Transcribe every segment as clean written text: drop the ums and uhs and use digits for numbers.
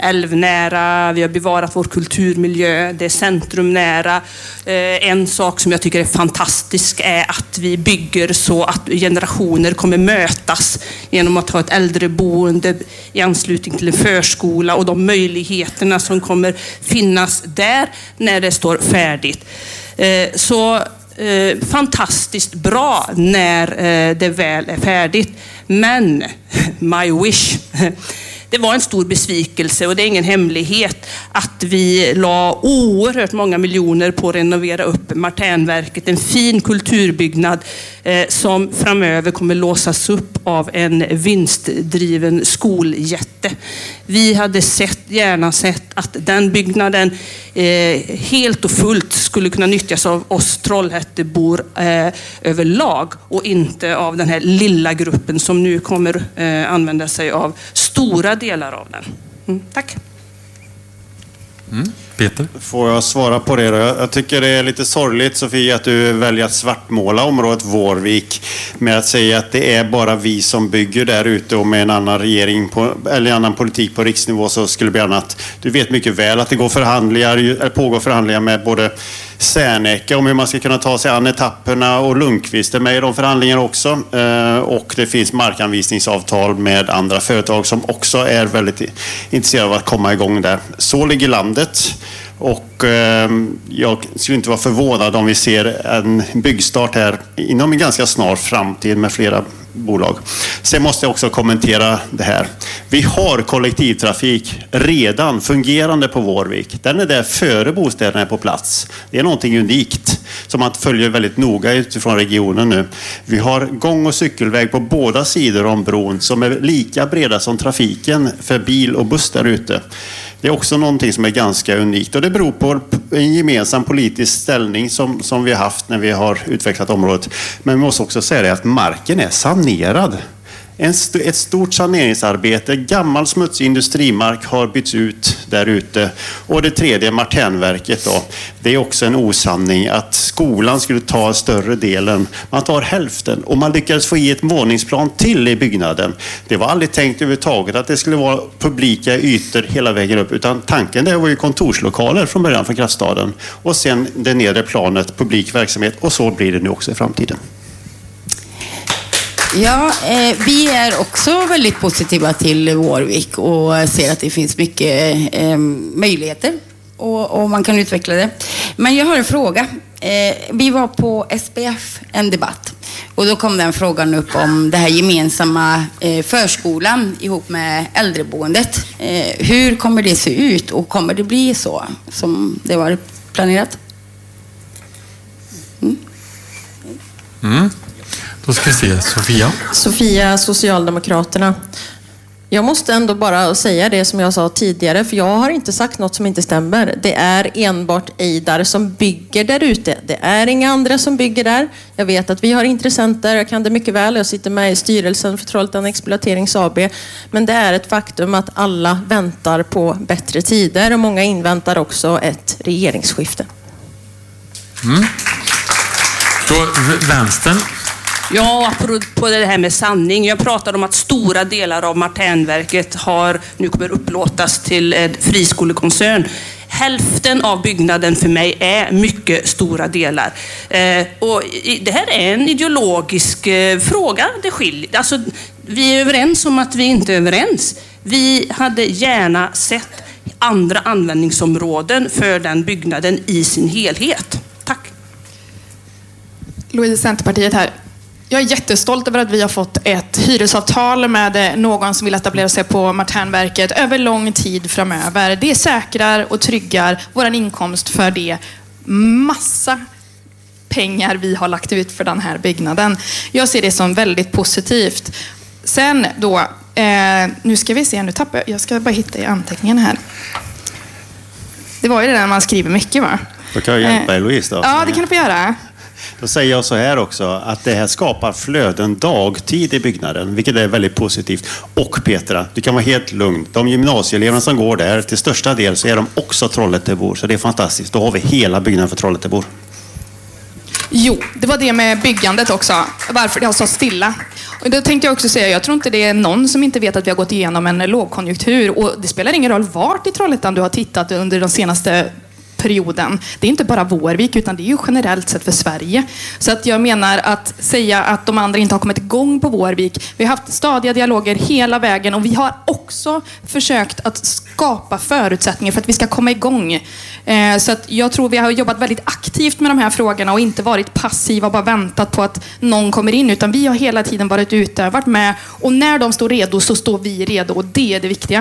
älvnära, vi har bevarat vår kulturmiljö, det är centrumnära. En sak som jag tycker är fantastisk är att vi bygger så att generationer kommer mötas genom att ha ett äldreboende i anslutning till en förskola och de möjligheterna som kommer finnas där när det står färdigt. Så fantastiskt bra när det väl är färdigt. Men my wish. Det var en stor besvikelse och det är ingen hemlighet att vi la oerhört många miljoner på att renovera upp Martänverket. En fin kulturbyggnad som framöver kommer låsas upp av en vinstdriven skoljätte. Vi hade gärna sett att den byggnaden helt och fullt skulle kunna nyttjas av oss Trollhättebor överlag och inte av den här lilla gruppen som nu kommer använda sig av stora delar av den. Tack. Peter? Får jag svara på det då? Jag tycker det är lite sorgligt, Sofia, att du väljer att svartmåla området Vårvik med att säga att det är bara vi som bygger där ute och med en annan regering eller en annan politik på riksnivå så skulle det bli annat. Du vet mycket väl att det pågår förhandlingar med både Serneke om hur man ska kunna ta sig an etapperna och Lundqvist är med i de förhandlingarna också. Och det finns markanvisningsavtal med andra företag som också är väldigt intresserade av att komma igång där. Så ligger landet. Och jag skulle inte vara förvånad om vi ser en byggstart här inom en ganska snar framtid med flera bolag. Sen måste jag också kommentera det här. Vi har kollektivtrafik redan fungerande på Vårvik. Den är där före bostäderna är på plats. Det är någonting unikt som man följer väldigt noga utifrån regionen nu. Vi har gång- och cykelväg på båda sidor om bron som är lika breda som trafiken för bil och buss där ute. Det är också någonting som är ganska unikt och det beror på en gemensam politisk ställning som vi har haft när vi har utvecklat området. Men vi måste också säga att marken är sanerad. Ett stort saneringsarbete, gammal smutsig industrimark har bytts ut där ute. Och det tredje, Martänverket då, det är också en osanning att skolan skulle ta större delen. Man tar hälften och man lyckades få i ett våningsplan till i byggnaden. Det var aldrig tänkt överhuvudtaget att det skulle vara publika ytor hela vägen upp, utan tanken där var ju kontorslokaler från början för kraftstaden. Och sen det nedre planet, publik verksamhet, och så blir det nu också i framtiden. Ja, vi är också väldigt positiva till Vårvik och ser att det finns mycket möjligheter och man kan utveckla det. Men jag har en fråga. Vi var på SPF en debatt och då kom den frågan upp om det här gemensamma förskolan ihop med äldreboendet. Hur kommer det se ut och kommer det bli så som det var planerat? Då ska vi se, Sofia. Sofia, Socialdemokraterna. Jag måste ändå bara säga det som jag sa tidigare, för jag har inte sagt något som inte stämmer. Det är enbart Eidar som bygger där ute. Det är inga andra som bygger där. Jag vet att vi har intressenter, jag kan det mycket väl. Jag sitter med i styrelsen för Trollhättan Exploaterings AB. Men det är ett faktum att alla väntar på bättre tider och många inväntar också ett regeringsskifte. Då vänstern. Ja, på det här med sanning. Jag pratade om att stora delar av Martänverket nu kommer upplåtas till en friskolekoncern. Hälften av byggnaden för mig är mycket stora delar. Och det här är en ideologisk fråga. Det skiljer. Alltså, vi är överens om att vi inte är överens. Vi hade gärna sett andra användningsområden för den byggnaden i sin helhet. Tack. Louise, Centerpartiet här. Jag är jättestolt över att vi har fått ett hyresavtal med någon som vill etablera sig på Martänverket över lång tid framöver. Det säkrar och tryggar vår inkomst för det massa pengar vi har lagt ut för den här byggnaden. Jag ser det som väldigt positivt. Sen då, nu ska vi se, jag ska bara hitta i anteckningen här. Det var ju det där man skriver mycket, va? Då kan jag hjälpa Louise då. Ja, det kan du få göra. Då säger jag så här också, att det här skapar flöden dagtid i byggnaden, vilket är väldigt positivt. Och Petra, du kan vara helt lugn. De gymnasieeleverna som går där, till största del så är de också Trollhättebor. Så det är fantastiskt. Då har vi hela byggnaden för Trollhättebor. Jo, det var det med byggandet också. Varför det har stått stilla. Och då tänkte jag också säga, jag tror inte det är någon som inte vet att vi har gått igenom en lågkonjunktur. Och det spelar ingen roll vart i Trollhättan du har tittat under de senaste perioden. Det är inte bara Vårvik, utan det är ju generellt sett för Sverige. Så att jag menar att säga att de andra inte har kommit igång på Vårvik. Vi har haft stadiga dialoger hela vägen och vi har också försökt att skapa förutsättningar för att vi ska komma igång. Så att jag tror vi har jobbat väldigt aktivt med de här frågorna och inte varit passiva och bara väntat på att någon kommer in, utan vi har hela tiden varit ute, varit med, och när de står redo så står vi redo, och det är det viktiga.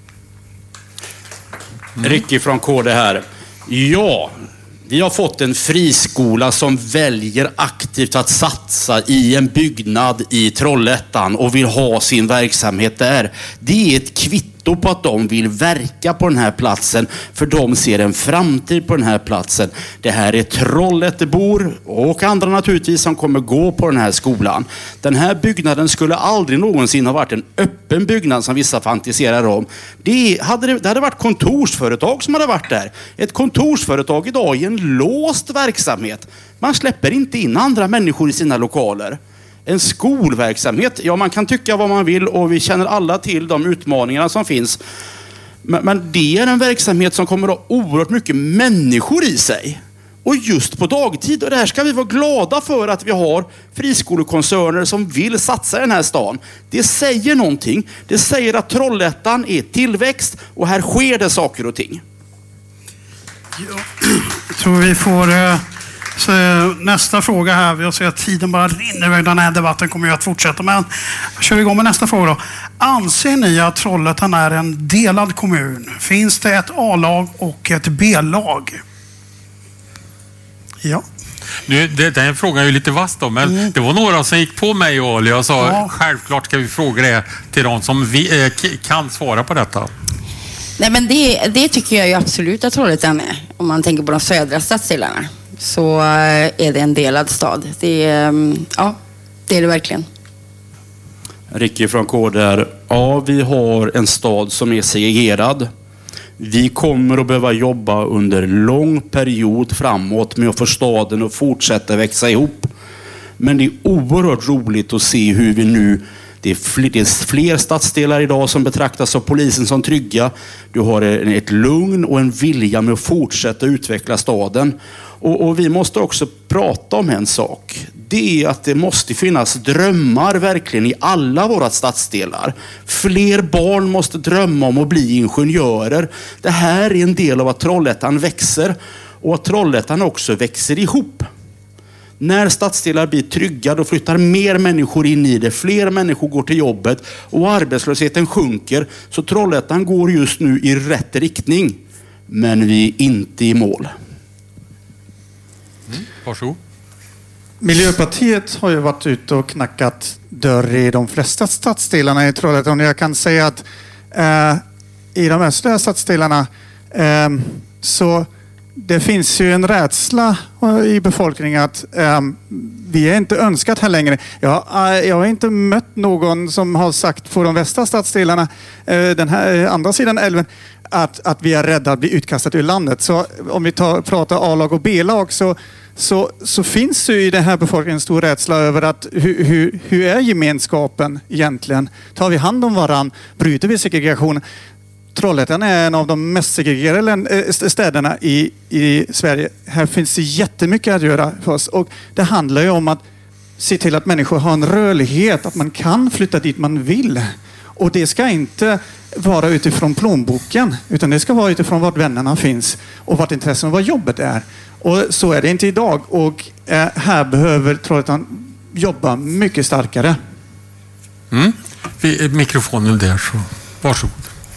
Ricky från KD här. Ja, vi har fått en friskola som väljer aktivt att satsa i en byggnad i Trollhättan och vill ha sin verksamhet där. Det är ett kvitto på att de vill verka på den här platsen, för de ser en framtid på den här platsen. Det här är Trollhättebor och andra naturligtvis som kommer gå på den här skolan. Den här byggnaden skulle aldrig någonsin ha varit en öppen byggnad som vissa fantiserar om. Det hade varit kontorsföretag som hade varit där. Ett kontorsföretag idag i en låst verksamhet. Man släpper inte in andra människor i sina lokaler. En skolverksamhet, ja, man kan tycka vad man vill och vi känner alla till de utmaningarna som finns. Men det är en verksamhet som kommer att ha oerhört mycket människor i sig. Och just på dagtid, och det här ska vi vara glada för att vi har friskolekoncerner som vill satsa i den här stan. Det säger någonting. Det säger att Trollhättan är tillväxt och här sker det saker och ting. Jag tror vi får så nästa fråga här. Jag ser att tiden bara rinner iväg. Den här debatten kommer ju att fortsätta. Men kör vi igång med nästa fråga då. Anser ni att Trollhättan är en delad kommun? Finns det ett A-lag och ett B-lag? Ja. Nu, den frågan är ju lite vass då, men det var några som gick på mig och jag sa självklart ska vi fråga det till de som kan svara på detta. Nej, men det tycker jag ju absolut att Trollhättan är. Om man tänker på de södra stadsdelarna så är det en delad stad. Det är det verkligen. Ricky från KD. Ja, vi har en stad som är segregerad. Vi kommer att behöva jobba under lång period framåt med att få staden att fortsätta växa ihop. Men det är oerhört roligt att se hur vi nu... Det är fler stadsdelar idag som betraktas av polisen som trygga. Du har ett lugn och en vilja med att fortsätta utveckla staden. Och vi måste också prata om en sak. Det är att det måste finnas drömmar verkligen i alla våra stadsdelar. Fler barn måste drömma om att bli ingenjörer. Det här är en del av att Trollhättan växer och att Trollhättan också växer ihop. När stadsdelar blir trygga, då flyttar mer människor in i det. Fler människor går till jobbet och arbetslösheten sjunker. Så Trollhättan går just nu i rätt riktning. Men vi är inte i mål. Varsågod. Miljöpartiet har ju varit ute och knackat dörr i de flesta stadsdelarna i Trollhättan. Jag kan säga att i de östra stadsdelarna så det finns ju en rädsla i befolkningen att vi är inte önskat här längre. Jag har inte mött någon som har sagt på de västra stadsdelarna, den här andra sidan älven, att vi är rädda att bli utkastade ur landet. Så om vi pratar A-lag och B-lag så finns ju i den här befolkningen en stor rädsla över att hur är gemenskapen egentligen? Tar vi hand om varann? Bryter vi segregationen? Trollhättan är en av de mest segregerade städerna i Sverige. Här finns det jättemycket att göra för oss. Och det handlar ju om att se till att människor har en rörlighet, att man kan flytta dit man vill. Och det ska inte vara utifrån plånboken, utan det ska vara utifrån vart vännerna finns och vart intressen och vad jobbet är. Och så är det inte idag. Och här behöver Trollhättan jobba mycket starkare. Mikrofonen där, så varsågod.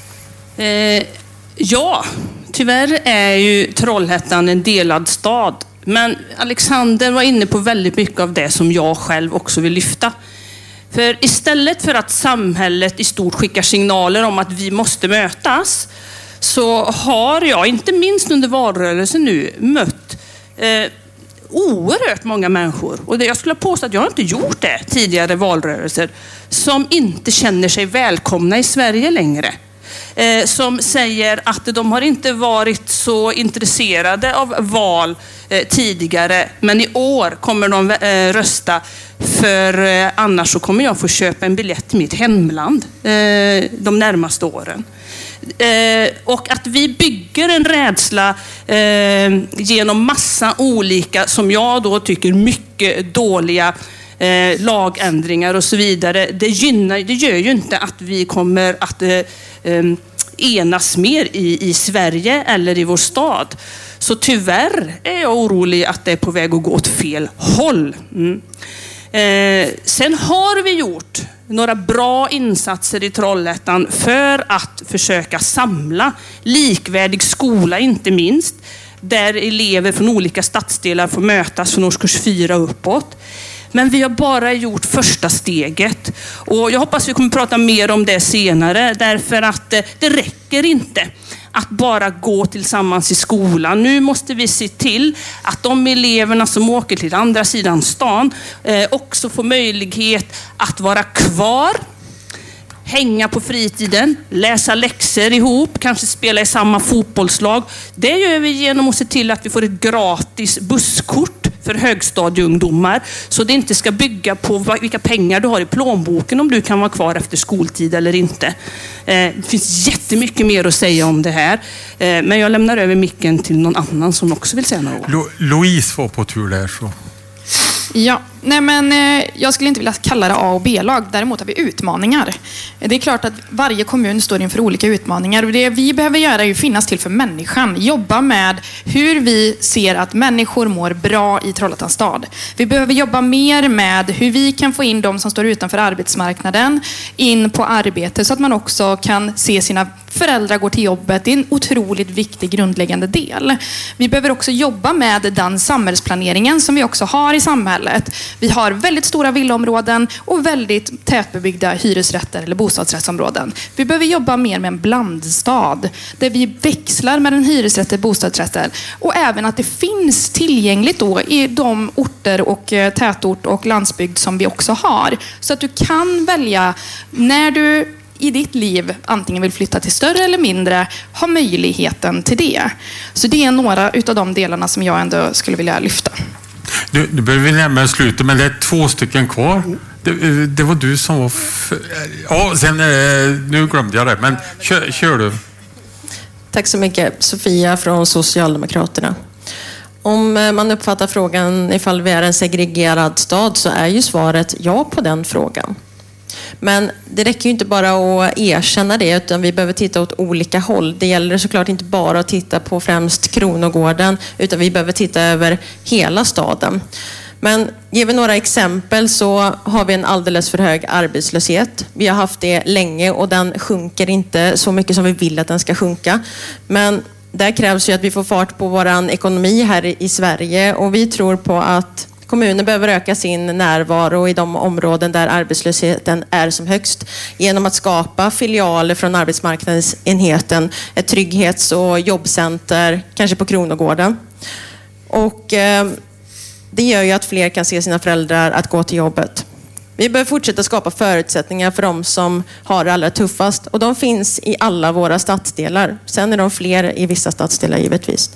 Ja, tyvärr är ju Trollhättan en delad stad. Men Alexander var inne på väldigt mycket av det som jag själv också vill lyfta. För istället för att samhället i stort skickar signaler om att vi måste mötas, så har jag, inte minst under valrörelsen nu, mött oerhört många människor. Och jag skulle påstå att jag inte gjort det tidigare valrörelser, som inte känner sig välkomna i Sverige längre. som säger att de har inte varit så intresserade av val tidigare, men i år kommer de rösta, för annars så kommer jag få köpa en biljett till mitt hemland de närmaste åren. Och att vi bygger en rädsla genom massa olika, som jag då tycker mycket dåliga lagändringar och så vidare, det gör ju inte att vi kommer att enas mer i Sverige eller i vår stad. Så tyvärr är jag orolig att det är på väg att gå åt fel håll. Sen har vi gjort några bra insatser i Trollhättan för att försöka samla likvärdig skola, inte minst, där elever från olika stadsdelar får mötas från årskurs 4 uppåt. Men vi har bara gjort första steget. Och jag hoppas vi kommer prata mer om det senare, därför att det räcker inte att bara gå tillsammans i skolan. Nu måste vi se till att de eleverna som åker till andra sidan stan också får möjlighet att vara kvar, hänga på fritiden, läsa läxor ihop, kanske spela i samma fotbollslag. Det gör vi genom att se till att vi får ett gratis busskort för högstadieungdomar, så det inte ska bygga på vilka pengar du har i plånboken om du kan vara kvar efter skoltid eller inte. Det finns jättemycket mer att säga om det här, men jag lämnar över micken till någon annan som också vill säga några ord. Louise var på tur där så. Ja, nej men jag skulle inte vilja kalla det A- och B-lag. Däremot har vi utmaningar. Det är klart att varje kommun står inför olika utmaningar. Och det vi behöver göra är att finnas till för människan. Jobba med hur vi ser att människor mår bra i Trollhättans stad. Vi behöver jobba mer med hur vi kan få in de som står utanför arbetsmarknaden in på arbete, så att man också kan se sina föräldrar gå till jobbet. Det är en otroligt viktig grundläggande del. Vi behöver också jobba med den samhällsplaneringen som vi också har i samhället. Vi har väldigt stora villaområden och väldigt tätbebyggda hyresrätter eller bostadsrättsområden. Vi behöver jobba mer med en blandstad där vi växlar mellan hyresrätter och bostadsrätter, och även att det finns tillgängligt då i de orter och tätort och landsbygd som vi också har, så att du kan välja när du i ditt liv antingen vill flytta till större eller mindre, ha möjligheten till det. Så det är några utav de delarna som jag ändå skulle vilja lyfta. Du behöver närmare sluta, men det är 2 stycken kvar. Det var du som var... Ja, sen... Nu glömde jag det, men kör du. Tack så mycket. Sofia från Socialdemokraterna. Om man uppfattar frågan ifall vi är en segregerad stad, så är ju svaret ja på den frågan. Men det räcker ju inte bara att erkänna det, utan vi behöver titta åt olika håll. Det gäller såklart inte bara att titta på främst Kronogården, utan vi behöver titta över hela staden. Men ger vi några exempel så har vi en alldeles för hög arbetslöshet. Vi har haft det länge och den sjunker inte så mycket som vi vill att den ska sjunka. Men där krävs ju att vi får fart på vår ekonomi här i Sverige, och vi tror på att kommunen behöver öka sin närvaro i de områden där arbetslösheten är som högst genom att skapa filialer från arbetsmarknadsenheten, ett trygghets- och jobbcenter, kanske på Kronogården. Och det gör ju att fler kan se sina föräldrar att gå till jobbet. Vi behöver fortsätta skapa förutsättningar för de som har det allra tuffast, och de finns i alla våra stadsdelar. Sen är de fler i vissa stadsdelar givetvis.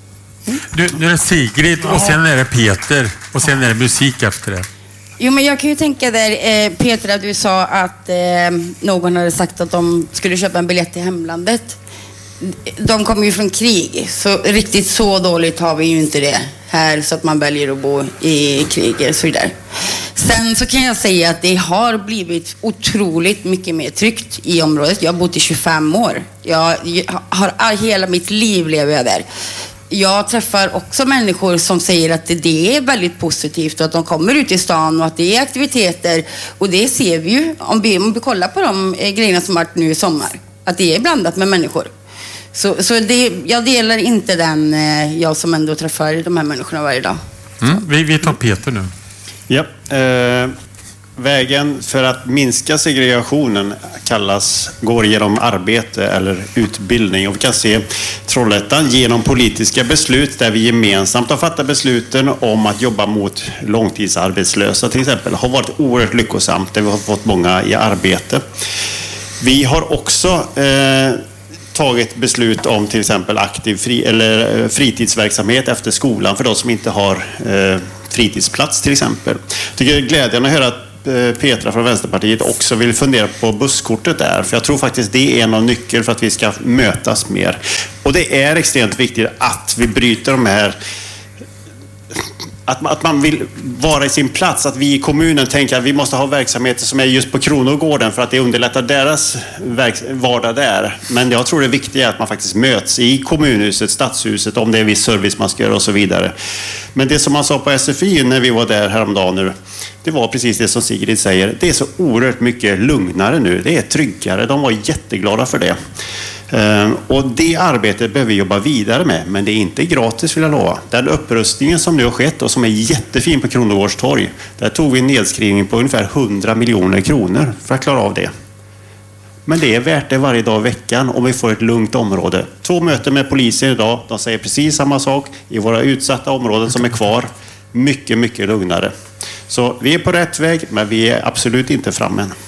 Nu är det Sigrid och sen är det Peter och sen är det musik efter det. Jo, men jag kan ju tänka där, Peter, att du sa att någon hade sagt att de skulle köpa en biljett till hemlandet. De kommer ju från krig, så riktigt så dåligt har vi ju inte det här, så att man väljer att bo i krig och så vidare. Sen så kan jag säga att det har blivit otroligt mycket mer tryggt i området. Jag har bott i 25 år. Jag har hela mitt liv lever jag där. Jag träffar också människor som säger att det är väldigt positivt och att de kommer ut i stan och att det är aktiviteter. Och det ser vi ju om vi kollar på de grejerna som varit nu i sommar. Att det är blandat med människor. Så det, jag delar inte den, jag som ändå träffar de här människorna varje dag. Vi tar Peter nu. Ja, vägen för att minska segregationen går genom arbete eller utbildning. Och vi kan se Trollhättan genom politiska beslut där vi gemensamt har fattat besluten om att jobba mot långtidsarbetslösa till exempel har varit oerhört lyckosamt, där vi har fått många i arbete. Vi har också tagit beslut om till exempel aktiv fritidsverksamhet efter skolan för de som inte har fritidsplats till exempel. Jag tycker det är glädjande att höra att Petra från Vänsterpartiet också vill fundera på busskortet där. För jag tror faktiskt det är en av nyckeln för att vi ska mötas mer. Och det är extremt viktigt att vi bryter de här... Att man vill vara i sin plats, att vi i kommunen tänker att vi måste ha verksamheter som är just på Kronogården för att det underlättar deras vardag där. Men jag tror det viktiga är att man faktiskt möts i kommunhuset, stadshuset, om det är viss service man ska göra och så vidare. Men det som man sa på SFI när vi var där häromdagen nu, det var precis det som Sigrid säger. Det är så oerhört mycket lugnare nu. Det är tryggare. De var jätteglada för det. Och det arbetet behöver vi jobba vidare med, men det är inte gratis vill jag lova. Den upprustningen som nu har skett och som är jättefin på Kronogårdstorg, där tog vi en nedskrivning på ungefär 100 miljoner kronor för att klara av det. Men det är värt det varje dag i veckan om vi får ett lugnt område. 2 möten med polisen idag, de säger precis samma sak i våra utsatta områden som är kvar. Mycket, mycket lugnare. Så vi är på rätt väg, men vi är absolut inte framme än.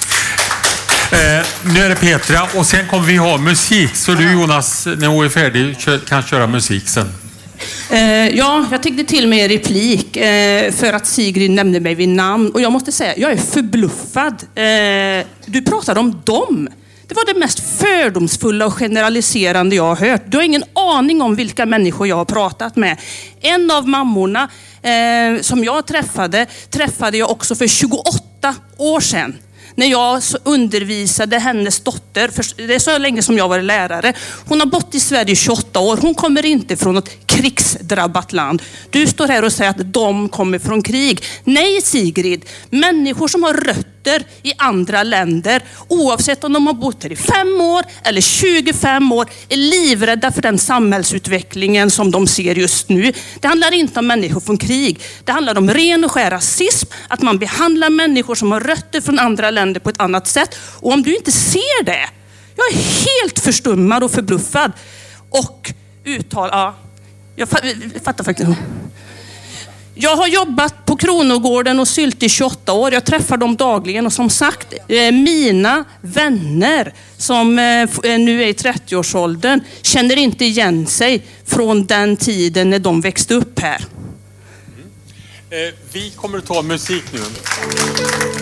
Nu är det Petra och sen kommer vi ha musik. Så du Jonas, när hon är färdig, kan köra musik sen. Ja, jag tyckte till med replik för att Sigrid nämnde mig vid namn. Och jag måste säga, jag är förbluffad. Du pratade om dem. Det var det mest fördomsfulla och generaliserande jag har hört. Du har ingen aning om vilka människor jag har pratat med. En av mammorna som jag träffade jag också för 28 år sedan. När jag undervisade hennes dotter, för det är så länge som jag var lärare. Hon har bott i Sverige i 28 år. Hon kommer inte från något krigsdrabbat land. Du står här och säger att de kommer från krig. Nej Sigrid, människor som har rötter i andra länder, oavsett om de har bott här i 5 år eller 25 år, är livrädda för den samhällsutvecklingen som de ser just nu. Det handlar inte om människor från krig. Det handlar om ren och skär rasism, att man behandlar människor som har rötter från andra länder på ett annat sätt. Och om du inte ser det, jag är helt förstummad och förbluffad. Och jag fattar faktiskt. Jag har jobbat på Kronogården och Sylt i 28 år. Jag träffar dem dagligen och som sagt, mina vänner som nu är i 30-årsåldern känner inte igen sig från den tiden när de växte upp här. Vi kommer att ta musik nu.